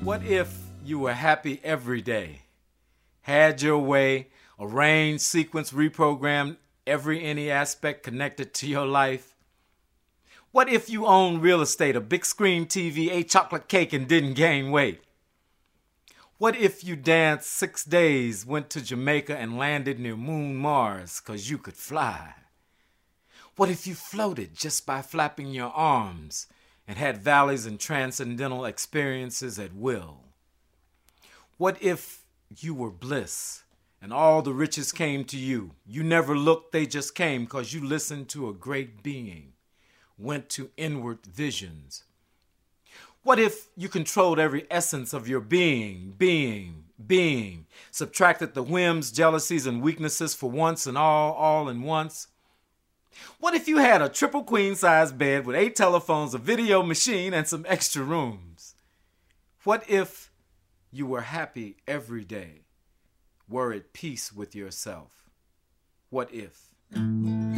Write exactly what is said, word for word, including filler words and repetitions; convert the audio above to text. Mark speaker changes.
Speaker 1: What if you were happy every day? Had your way, arranged, sequenced, reprogrammed every any aspect connected to your life? What if you owned real estate, a big screen T V, ate chocolate cake, and didn't gain weight? What if you danced six days, went to Jamaica, and landed near Moon Mars because you could fly? What if you floated just by flapping your arms and had valleys and transcendental experiences at will? What if you were bliss and all the riches came to you? You never looked, they just came because you listened to a great being, went to inward visions. What if you controlled every essence of your being, being, being, subtracted the whims, jealousies, and weaknesses for once and all, all in once? What if you had a triple queen-size bed with eight telephones, a video machine, and some extra rooms? What if you were happy every day, were at peace with yourself? What if?